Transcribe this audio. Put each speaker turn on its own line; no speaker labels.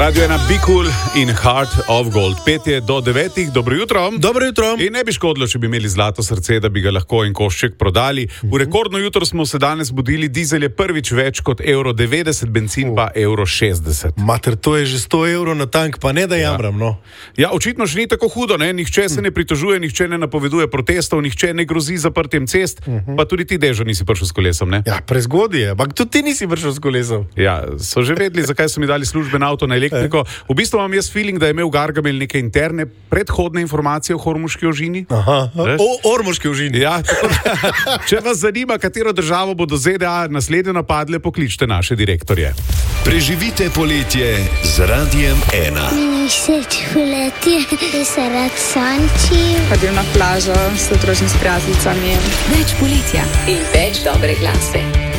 Radio 1 Be Cool in Heart of Gold. 5 do 9, dobro jutro.
Dobro jutro.
In ne bi škodilo, če bi imeli zlato srce, da bi ga lahko en košček prodali. V rekordno jutro smo se danes budili, dizel je prvič več kot €90, benzin pa €60.
Mater, to je že 100 evrov na tank, pa ne da jamram, no.
Ja, očitno še ni tako hudo, ne? Nihče se ne pritožuje, nihče ne napoveduje protestov, nihče ne grozi zaprtjem cest, pa tudi ti, Dežo, nisi prišel s kolesom, ne?
Ja, prezgodaj je, ampak tudi ti nisi prišel s kolesom.
Ja, so že vedeli, zakaj so mi dali služben avto na elektriko. V bistvu imam jaz feeling, da je imel Gargamel neke interne predhodne informacije o Hormuški ožini.
Aha, o Ormoški ožini.
Ja, če vas zanima, katero državo bodo ZDA naslednje napadle, pokličte naše direktorje.
Preživite poletje z Radiem 1.
Meni všeč poletje, ker se rad sončim.
Hodim na plažo s otročnim s prijateljicami.
Več poletja in več dobre glasbe.